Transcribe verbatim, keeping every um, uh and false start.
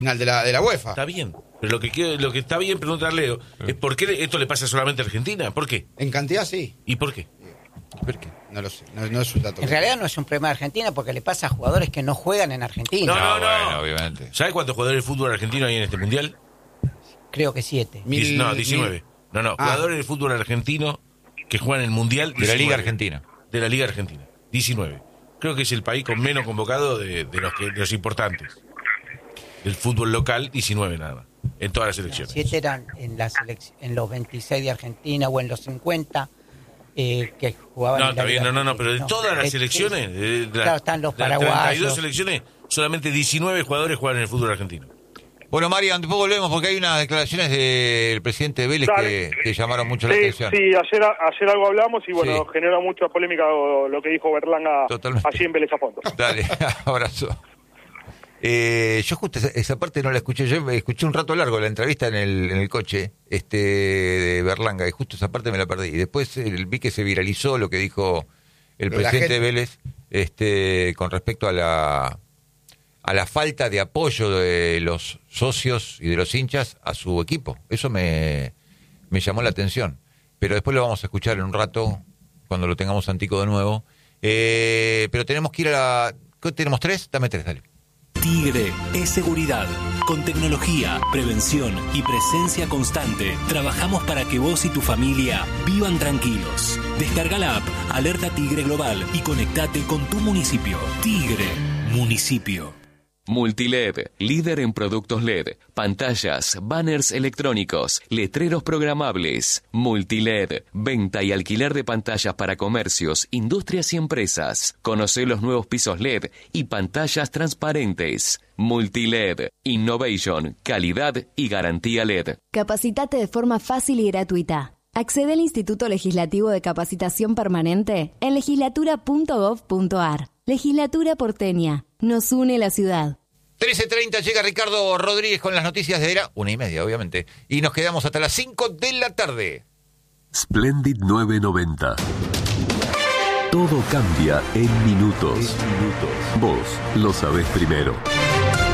Final de la, de la UEFA. Está bien. Pero lo que quiero, lo que está bien preguntarle Leo es por qué esto le pasa solamente a Argentina. ¿Por qué? En cantidad sí. ¿Y por qué? ¿Por qué? No lo sé. No, no es un dato. En realidad no es un problema de Argentina porque le pasa a jugadores que no juegan en Argentina. No, no, no. Bueno, obviamente. ¿Sabes cuántos jugadores de fútbol argentino hay en este mundial? Creo que siete. Mil- Diez- no, diecinueve. mil- No, no. Ah. Jugadores de fútbol argentino que juegan en el mundial. De la Liga diecinueve. Argentina. De la Liga Argentina. diecinueve. Creo que es el país con menos convocado de, de los, que, de los importantes. Del fútbol local, diecinueve nada más. En todas las selecciones. Siete eran en, la selec- en los veintiséis de Argentina o en los cincuenta eh, que jugaban No, en la está bien, Liga no, no, no, pero de Argentina. todas las Es- selecciones, es- de, de la- claro, están los de las treinta y dos paraguayos. selecciones, solamente diecinueve jugadores juegan en el fútbol argentino. Bueno, Mario, después volvemos porque hay unas declaraciones del presidente de Vélez que, Dale. que llamaron mucho la Sí, atención. sí, ayer, ayer algo hablamos y bueno, Sí. generó mucha polémica lo, lo que dijo Berlanga Totalmente. allí en Vélez a fondo. Dale, abrazo. Eh, yo justo esa, esa parte no la escuché, yo escuché un rato largo la entrevista en el, en el coche este de Berlanga y justo esa parte me la perdí. Y después eh, vi que se viralizó lo que dijo el Pero la presidente de gente- Vélez este, con respecto a la, a la falta de apoyo de los socios y de los hinchas a su equipo. Eso me, me llamó la atención. Pero después lo vamos a escuchar en un rato cuando lo tengamos Antico de nuevo. Eh, pero tenemos que ir a la... ¿qué tenemos? ¿Tres? Dame tres, dale. Tigre es seguridad. Con tecnología, prevención y presencia constante, trabajamos para que vos y tu familia vivan tranquilos. Descarga la app Alerta Tigre Global y conectate con tu municipio. Tigre, municipio. Multiled, líder en productos L E D, pantallas, banners electrónicos, letreros programables. Multiled, venta y alquiler de pantallas para comercios, industrias y empresas. Conoce los nuevos pisos L E D y pantallas transparentes. Multiled, innovation, calidad y garantía L E D. Capacitate de forma fácil y gratuita. Accede al Instituto Legislativo de Capacitación Permanente en legislatura punto gov punto ar. Legislatura porteña. Nos une la ciudad. trece treinta llega Ricardo Rodríguez con las noticias de era, una y media obviamente, y nos quedamos hasta las cinco de la tarde. Splendid nueve noventa. Todo cambia en minutos. Vos lo sabés primero.